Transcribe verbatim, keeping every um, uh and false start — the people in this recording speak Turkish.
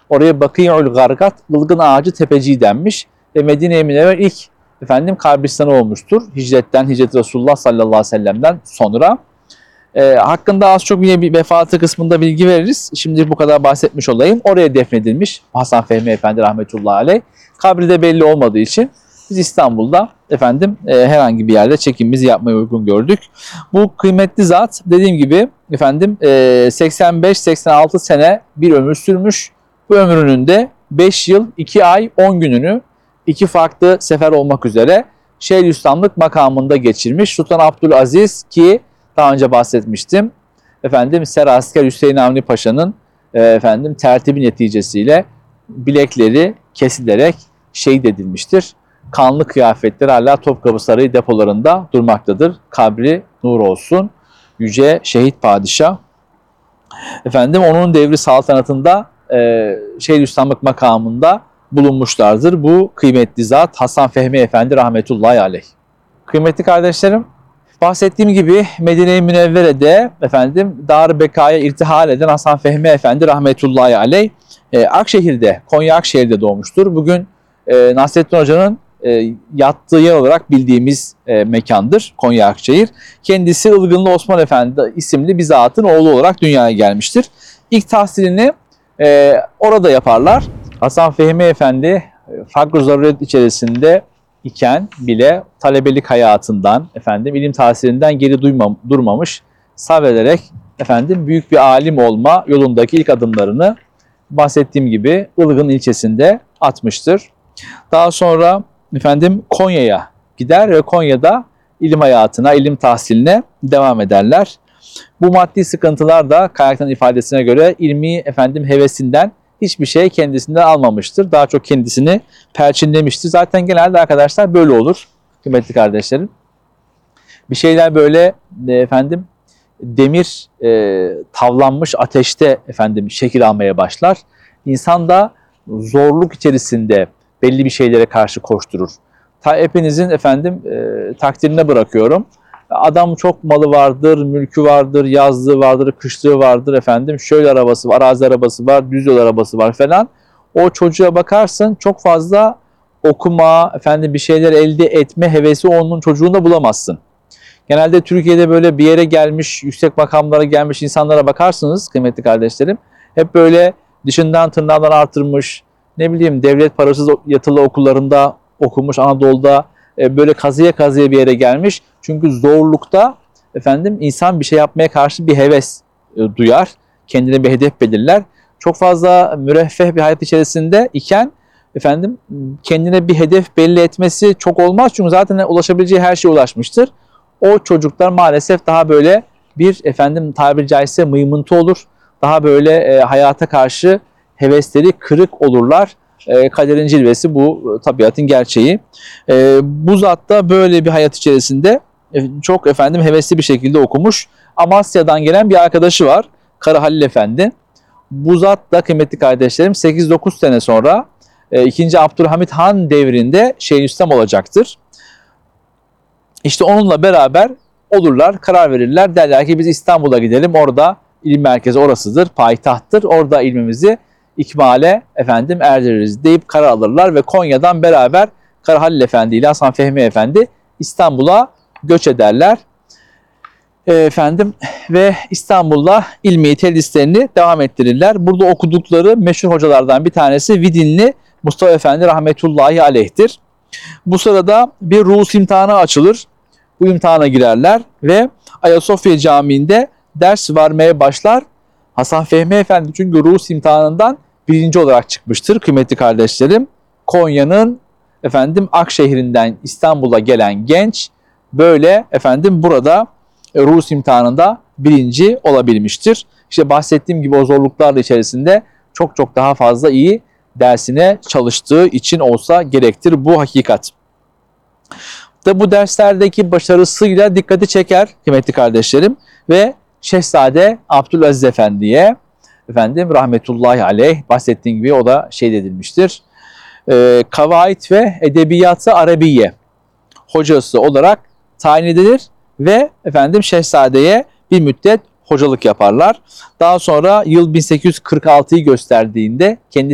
Oraya Bakî'ül Gargat, ılgın ağacı tepeciği denmiş ve Medine-i Münevver ilk efendim kabristanı olmuştur. Hicretten, Hicret Resulullah sallallahu aleyhi ve sellem'den sonra. E, hakkında az çok yine bir vefatı kısmında bilgi veririz. Şimdi bu kadar bahsetmiş olayım. Oraya defnedilmiş Hasan Fehmi Efendi rahmetullahi aleyh. Kabri de belli olmadığı için biz İstanbul'da efendim e, herhangi bir yerde çekimimizi yapmayı uygun gördük. Bu kıymetli zat dediğim gibi efendim e, seksen beş seksen altı sene bir ömür sürmüş. Bu ömrünün de beş yıl iki ay on gününü iki farklı sefer olmak üzere Şeyhülislamlık makamında geçirmiş. Sultan Abdülaziz ki daha önce bahsetmiştim. Efendim Serasker Hüseyin Avni Paşa'nın e, efendim tertibi neticesiyle bilekleri kesilerek şehit edilmiştir. Kanlı kıyafetleri hala Topkapı Sarayı depolarında durmaktadır. Kabri nur olsun. Yüce şehit padişah. Efendim onun devri saltanatında e, Şeyhülislamlık makamında bulunmuşlardır. Bu kıymetli zat Hasan Fehmi Efendi rahmetullahi aleyh. Kıymetli kardeşlerim, bahsettiğim gibi Medine-i Münevvere'de efendim Dar-ı Beka'ya irtihal eden Hasan Fehmi Efendi rahmetullahi aleyh e, Akşehir'de, Konya Akşehir'de doğmuştur. Bugün e, Nasrettin Hoca'nın e, yattığı yer olarak bildiğimiz e, mekandır Konya Akşehir. Kendisi Ilgınlı Osman Efendi isimli bir zatın oğlu olarak dünyaya gelmiştir. İlk tahsilini e, orada yaparlar. Hasan Fehmi Efendi e, fakr-ı zaruret içerisinde iken bile talebelik hayatından, efendim ilim tahsilinden geri duymam, durmamış, sabrederek efendim büyük bir alim olma yolundaki ilk adımlarını bahsettiğim gibi Ilgın ilçesinde atmıştır. Daha sonra efendim Konya'ya gider ve Konya'da ilim hayatına, ilim tahsiline devam ederler. Bu maddi sıkıntılar da kaynakların ifadesine göre ilmi efendim hevesinden hiçbir şey kendisinden almamıştır. Daha çok kendisini perçinlemiştir. Zaten genelde arkadaşlar böyle olur kıymetli kardeşlerim. Bir şeyler böyle efendim demir e, tavlanmış ateşte efendim şekil almaya başlar. İnsan da zorluk içerisinde belli bir şeylere karşı koşturur. Ta hepinizin efendim e, takdirine bırakıyorum. Adam çok malı vardır, mülkü vardır, yazlığı vardır, kışlığı vardır efendim. Şöyle arabası var, arazi arabası var, düz yol arabası var falan. O çocuğa bakarsın çok fazla okuma, efendim bir şeyler elde etme hevesi onun çocuğunda bulamazsın. Genelde Türkiye'de böyle bir yere gelmiş, yüksek makamlara gelmiş insanlara bakarsınız kıymetli kardeşlerim. Hep böyle dışından tırnağından artırmış, ne bileyim devlet parasız yatılı okullarında okumuş, Anadolu'da böyle kazıya kazıya bir yere gelmiş. Çünkü zorlukta efendim insan bir şey yapmaya karşı bir heves e, duyar. Kendine bir hedef belirler. Çok fazla müreffeh bir hayat içerisinde iken efendim kendine bir hedef belli etmesi çok olmaz. Çünkü zaten ulaşabileceği her şeye ulaşmıştır. O çocuklar maalesef daha böyle bir efendim tabiri caizse mıymıntı olur. Daha böyle e, hayata karşı hevesleri kırık olurlar. E, kaderin cilvesi bu, tabiatın gerçeği. E, bu zat da böyle bir hayat içerisinde e, çok efendim hevesli bir şekilde okumuş. Amasya'dan gelen bir arkadaşı var. Kara Halil Efendi. Bu zat da kıymetli kardeşlerim sekiz dokuz sene sonra e, ikinci. Abdülhamit Han devrinde Şeyhülislam olacaktır. İşte onunla beraber olurlar, karar verirler. Derler ki biz İstanbul'a gidelim. Orada ilim merkezi orasıdır, payitahttır. Orada ilmimizi ikmale efendim erdiririz deyip karar alırlar ve Konya'dan beraber Kara Halil Efendi ile Hasan Fehmi Efendi İstanbul'a göç ederler. E, efendim ve İstanbul'da ilmi tedrislerini devam ettirirler. Burada okudukları meşhur hocalardan bir tanesi Vidinli Mustafa Efendi rahmetullahi aleyh'tir. Bu sırada bir ruhus imtihanı açılır. Bu imtihana girerler ve Ayasofya Camii'nde ders vermeye başlar. Hasan Fehmi Efendi çünkü ruhus imtihanından birinci olarak çıkmıştır kıymetli kardeşlerim. Konya'nın efendim Akşehir'inden İstanbul'a gelen genç böyle efendim burada ruhus imtihanında birinci olabilmiştir. İşte bahsettiğim gibi o zorluklarla içerisinde çok çok daha fazla iyi dersine çalıştığı için olsa gerektir bu hakikat. Da bu derslerdeki başarısıyla dikkati çeker kıymetli kardeşlerim ve Şehzade Abdülaziz Efendi'ye efendim rahmetullahi aleyh bahsettiğim gibi o da şey edilmiştir. E, Kavaid ve Edebiyat-ı Arabiye hocası olarak tayin edilir ve efendim Şehzade'ye bir müddet hocalık yaparlar. Daha sonra yıl bin sekiz yüz kırk altıyı gösterdiğinde kendisi